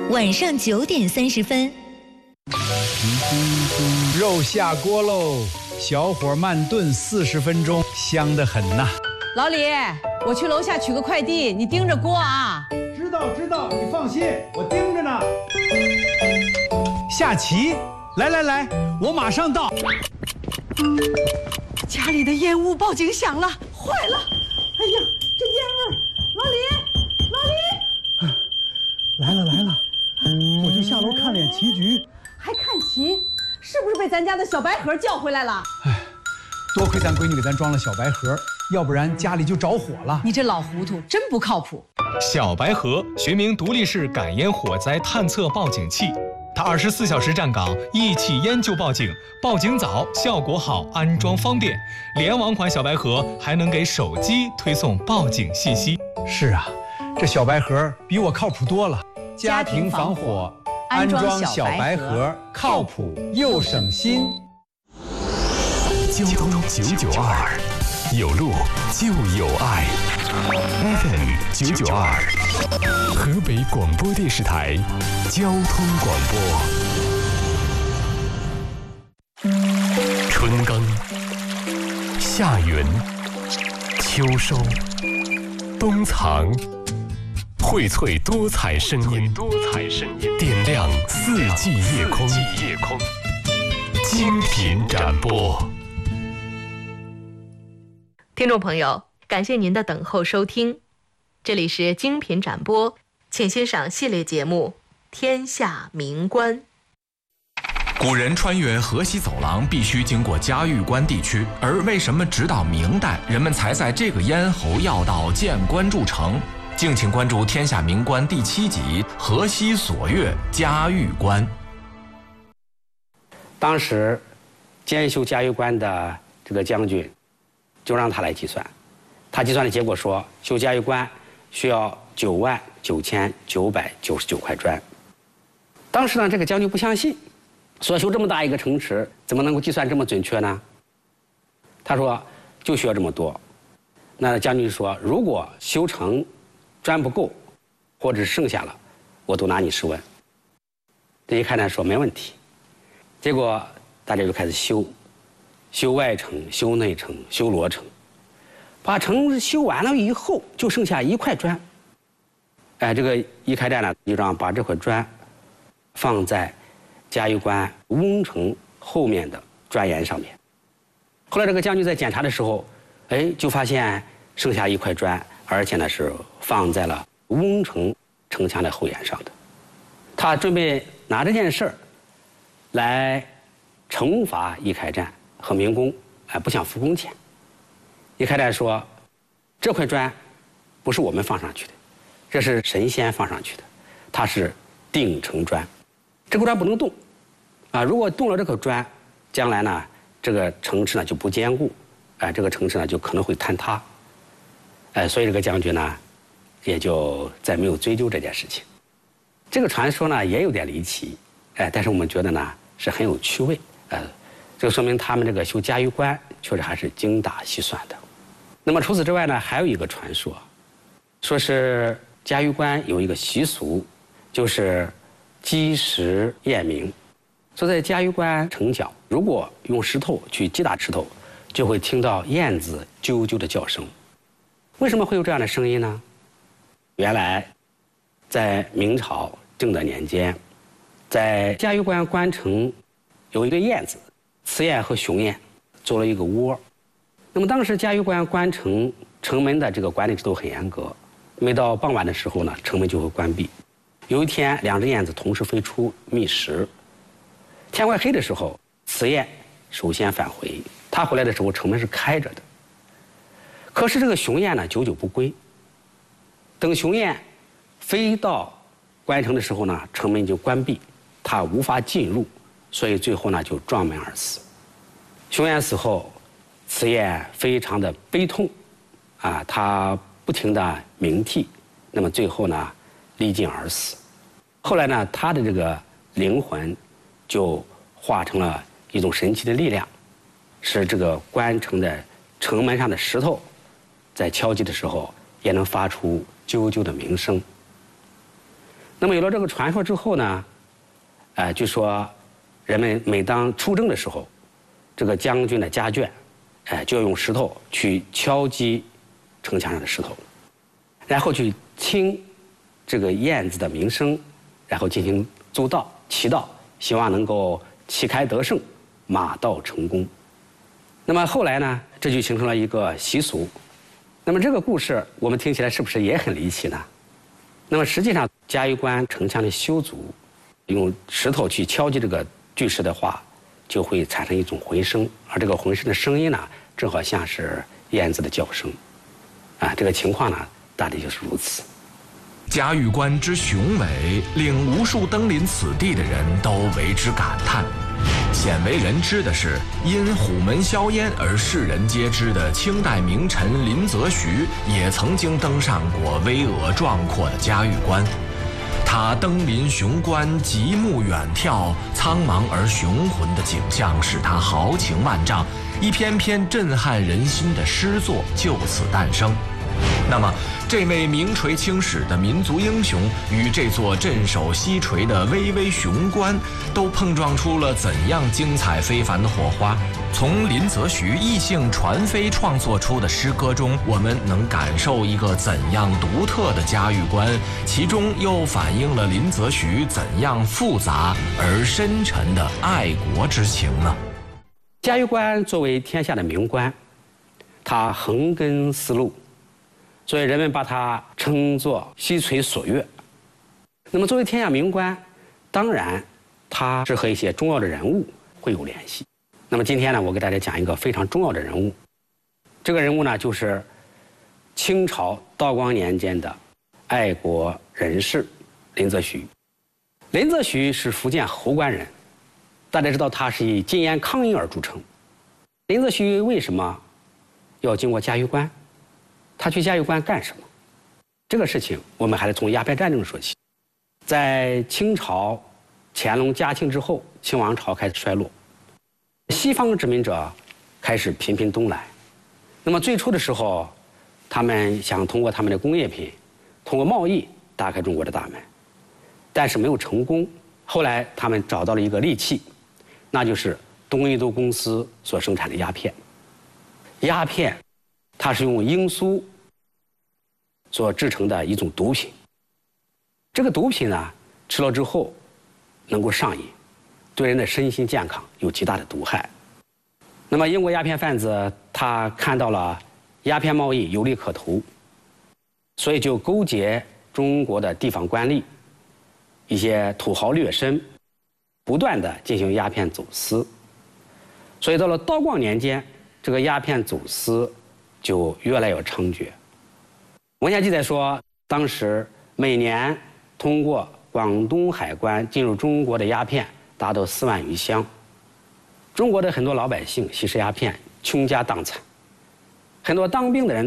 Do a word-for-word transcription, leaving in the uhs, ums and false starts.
晚上九点三十分。 肉下锅喽，小火慢炖四十分钟，香得很呐。 老李，我去楼下取个快递，你盯着锅啊。 知道知道，你放心，我盯着呢。下棋，来来来，我马上到。 家里的烟雾报警响了，坏了！哎呀，这烟味儿！老李，老李， 来了来了，我就下楼看脸棋局。 还看棋？是不是被咱家的小白盒叫回来了？ 哎，多亏咱闺女给咱装了小白盒，要不然家里就着火了。 你这老糊涂，真不靠谱。 小白盒学名独立式感烟火灾探测报警器，它二十四小时站岗，一起烟就报警，报警早，效果好，安装方便。联网款小白盒还能给手机推送报警信息。 是啊，这小白盒比我靠谱多了。家庭防火，安装小白盒，靠谱又省心。 交通九九二，有路就有爱。F M 九九二，河北广播电视台交通广播。春耕、夏耘、秋收、冬藏，荟萃多彩声音，多彩声音点亮四季夜空，夜空精品展播。 听众朋友，感谢您的等候收听，这里是精品展播，请欣赏系列节目《天下名关》。 古人穿越河西走廊必须经过嘉峪关地区，而为什么直到明代人们才在这个咽喉要道建关筑城？敬请关注《天下名关》第七集《河西所越嘉峪关》。 当时监修嘉峪关的这个将军就让他来计算，他计算的结果说，修嘉峪关需要九万九千九百九十九块砖。当时呢，这个将军不相信，说修这么大一个城池，怎么能够计算这么准确呢？他说就需要这么多。那将军说，如果修成砖不够，或者是剩下了，我都拿你试问。这一看呢，说没问题。结果大家就开始修，修外城、修内城、修罗城，把城修完了以后，就剩下一块砖。哎，这个一开战呢，就让把这块砖放在嘉峪关瓮城后面的砖岩上面。后来这个将军在检查的时候，哎，就发现剩下一块砖，而且呢是放在了瓮城城墙的后沿上的。他准备拿这件事儿来惩罚一开战和明公，哎，不想付工钱。一开战说，这块砖不是我们放上去的，这是神仙放上去的，它是定城砖，这块砖不能动，啊，如果动了这块砖，将来呢，这个城池呢就不坚固，哎，这个城池呢就可能会坍塌，哎，所以这个将军呢，也就再没有追究这件事情。这个传说呢也有点离奇，哎，但是我们觉得呢是很有趣味，呃，这个说明他们这个修嘉峪关确实还是精打细算的。那么除此之外呢，还有一个传说，说是嘉峪关有一个习俗，就是击石验明。说在嘉峪关城角，如果用石头去击打石头，就会听到燕子啾啾的叫声。为什么会有这样的声音呢？原来在明朝正德年间，在嘉峪关关城有一个燕子，雌燕和雄燕做了一个窝。那么当时嘉峪关关城城门的这个管理制度很严格，每到傍晚的时候呢，城门就会关闭。有一天，两只燕子同时飞出觅食，天快黑的时候，雌燕首先返回，它回来的时候城门是开着的。可是这个雄燕呢，久久不归。等雄燕飞到关城的时候呢，城门就关闭，它无法进入，所以最后呢就撞门而死。雄燕死后，雌燕非常的悲痛，啊，它不停的鸣涕，那么最后呢离尽而死。后来呢，它的这个灵魂就化成了一种神奇的力量，使这个关城的城门上的石头在敲击的时候也能发出啾啾的鸣声。 那么有了这个传说之后呢，呃，据说人们每当出征的时候，这个将军的家眷，哎、呃，就要用石头去敲击城墙上的石头，然后去听这个燕子的鸣声，然后进行奏道、祈祷，希望能够旗开得胜，马到成功。那么后来呢，这就形成了一个习俗。那么这个故事我们听起来是不是也很离奇呢？那么实际上，嘉峪关城墙的修筑，用石头去敲击这个巨石的话，就会产生一种回声，而这个回声的声音呢，正好像是燕子的叫声。啊，这个情况呢，大抵就是如此。 嘉峪关之雄伟，令无数登临此地的人都为之感叹。鲜为人知的是，因虎门销烟而世人皆知的清代名臣林则徐，也曾经登上过巍峨壮阔的嘉峪关。他登临雄关，极目远眺，苍茫而雄浑的景象使他豪情万丈，一篇篇震撼人心的诗作就此诞生。那么，这位名垂青史的民族英雄与这座镇守西陲的巍巍雄关，都碰撞出了怎样精彩非凡的火花？从林则徐意兴传飞创作出的诗歌中，我们能感受一个怎样独特的嘉峪关？其中又反映了林则徐怎样复杂而深沉的爱国之情呢？ 嘉峪关作为天下的名关，它横亘丝路，所以人们把它称作西陲锁岳。那么作为天下名关，当然它是和一些重要的人物会有联系。那么今天呢，我给大家讲一个非常重要的人物。这个人物呢，就是清朝道光年间的爱国人士林则徐。林则徐是福建侯官人，大家知道他是以禁烟抗英而著称。林则徐为什么要经过嘉峪关？他去嘉峪关干什么？这个事情我们还得从鸦片战争说起。在清朝乾隆、嘉庆之后，清王朝开始衰落，西方殖民者开始频频东来。那么最初的时候，他们想通过他们的工业品，通过贸易打开中国的大门，但是没有成功。后来他们找到了一个利器，那就是东印度公司所生产的鸦片。鸦片它是用罂粟所制成的一种毒品。这个毒品呢，吃了之后能够上瘾，对人的身心健康有极大的毒害。那么英国鸦片贩子他看到了鸦片贸易有利可图，所以就勾结中国的地方官吏，一些土豪劣绅，不断的进行鸦片走私。所以到了道光年间，这个鸦片走私就越来越猖獗。文献记载说，当时每年通过广东海关进入中国的鸦片达到四万余箱。中国的很多老百姓吸食鸦片，倾家荡产。很多当兵的人